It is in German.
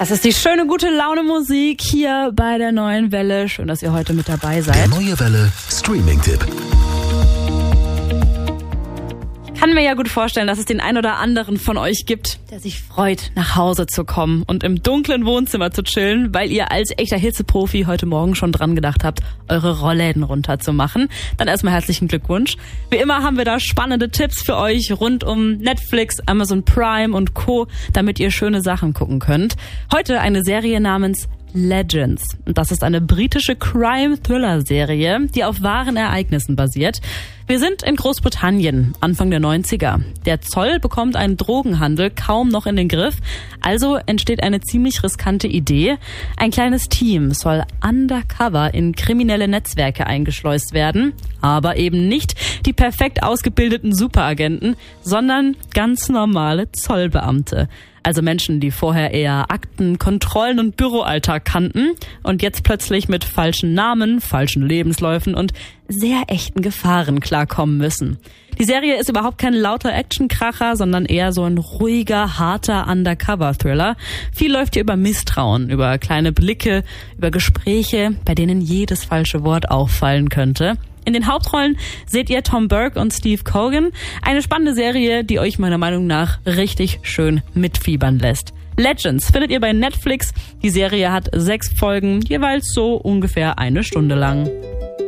Das ist die schöne, gute Laune-Musik hier bei der Neuen Welle. Schön, dass ihr heute mit dabei seid. Der Neue Welle Streaming-Tipp. Ich kann mir ja gut vorstellen, dass es den ein oder anderen von euch gibt, der sich freut, nach Hause zu kommen und im dunklen Wohnzimmer zu chillen, weil ihr als echter Hitzeprofi heute Morgen schon dran gedacht habt, eure Rollläden runterzumachen. Dann erstmal herzlichen Glückwunsch. Wie immer haben wir da spannende Tipps für euch rund um Netflix, Amazon Prime und Co., damit ihr schöne Sachen gucken könnt. Heute eine Serie namens Legends. Und das ist eine britische Crime-Thriller-Serie, die auf wahren Ereignissen basiert. Wir sind in Großbritannien, Anfang der 90er. Der Zoll bekommt einen Drogenhandel kaum noch in den Griff. Also entsteht eine ziemlich riskante Idee. Ein kleines Team soll undercover in kriminelle Netzwerke eingeschleust werden. Aber eben nicht die perfekt ausgebildeten Superagenten, sondern ganz normale Zollbeamte. Also Menschen, die vorher eher Akten, Kontrollen und Büroalltag kannten und jetzt plötzlich mit falschen Namen, falschen Lebensläufen und sehr echten Gefahren klarkommen müssen. Die Serie ist überhaupt kein lauter Actionkracher, sondern eher so ein ruhiger, harter Undercover-Thriller. Viel läuft hier über Misstrauen, über kleine Blicke, über Gespräche, bei denen jedes falsche Wort auffallen könnte. In den Hauptrollen seht ihr Tom Burke und Steve Coogan. Eine spannende Serie, die euch meiner Meinung nach richtig schön mitfiebern lässt. Legends findet ihr bei Netflix. Die Serie hat 6 Folgen, jeweils so ungefähr 1 Stunde lang.